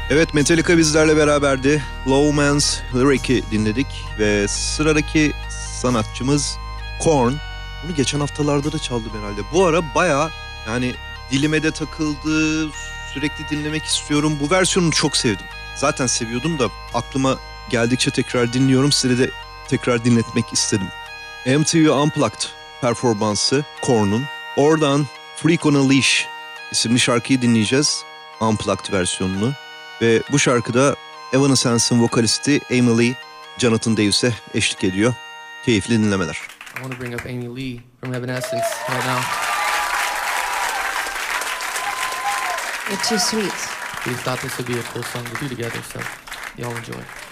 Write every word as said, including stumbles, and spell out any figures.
Evet, Metallica bizlerle beraberdi. Low Man's Lyric'i dinledik ve sıradaki sanatçımız Korn. Bunu geçen haftalarda da çaldım herhalde. Bu ara bayağı yani dilime de takıldı, sürekli dinlemek istiyorum. Bu versiyonunu çok sevdim. Zaten seviyordum da aklıma geldikçe tekrar dinliyorum. Size de tekrar dinletmek istedim. M T V Unplugged performansı Korn'un. Oradan Freak on a Leash isimli şarkıyı dinleyeceğiz. Unplugged versiyonunu. Ve bu şarkıda Evanescence'ın vokalisti Amy Lee, Jonathan Davis'e eşlik ediyor. Keyifli dinlemeler. I want to bring up Amy Lee from Evanescence right now. You're too sweet. We thought this would be a cool song to do together, so y'all enjoy.